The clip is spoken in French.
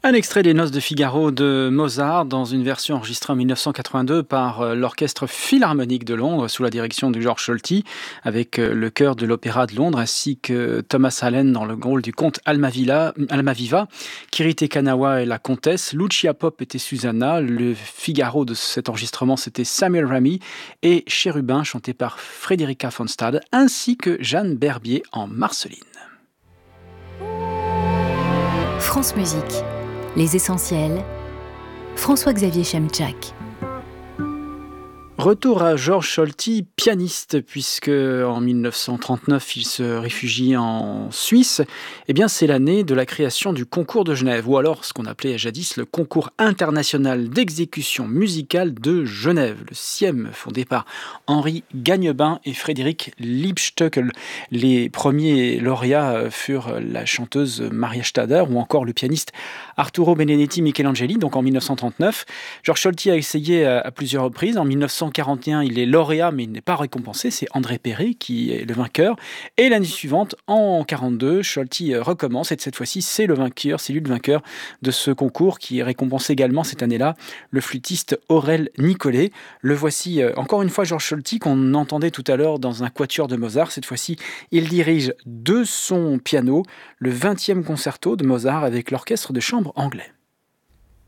Un extrait des Noces de Figaro de Mozart dans une version enregistrée en 1982 par l'Orchestre Philharmonique de Londres sous la direction de George Solti avec le chœur de l'Opéra de Londres ainsi que Thomas Allen dans le rôle du comte Almaviva, Kirite Kanawa et la comtesse, Lucia Pop était Susanna, le Figaro de cet enregistrement c'était Samuel Ramy et Chérubin chanté par Frédérica von Stade ainsi que Jeanne Berbier en Marceline. France Musique, les essentiels, François-Xavier Chemchak. Retour à Georges Solti, pianiste, puisque en 1939 il se réfugie en Suisse. Eh bien, c'est l'année de la création du Concours de Genève, ou alors ce qu'on appelait jadis le Concours international d'exécution musicale de Genève, le CIEM, fondé par Henri Gagnebin et Frédéric Liebstöckel. Les premiers lauréats furent la chanteuse Maria Stader ou encore le pianiste Arturo Benedetti Michelangeli, donc en 1939. Georges Solti a essayé à plusieurs reprises. En 1941, il est lauréat, mais il n'est pas récompensé. C'est André Perret qui est le vainqueur. Et l'année suivante, en 1942, Solti recommence. Et cette fois-ci, c'est lui le vainqueur de ce concours qui récompense également cette année-là le flûtiste Aurel Nicolet. Le voici encore une fois, Georges Solti, qu'on entendait tout à l'heure dans un quatuor de Mozart. Cette fois-ci, il dirige de son piano le 20e concerto de Mozart avec l'orchestre de chambre anglais.